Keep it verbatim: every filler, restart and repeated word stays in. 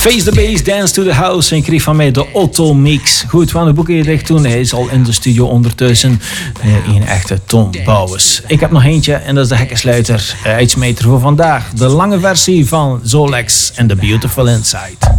Face the Bass, Dance to the House. En ik kreeg van mij de Otto Mix. Goed, we gaan de boeken dicht doen. Hij is al in de studio ondertussen. Uh, een echte Tom Bouwens. Ik heb nog eentje en dat is de hekkensluiter. Uh, uitsmijter voor vandaag. De lange versie van Zolex en The Beautiful Inside.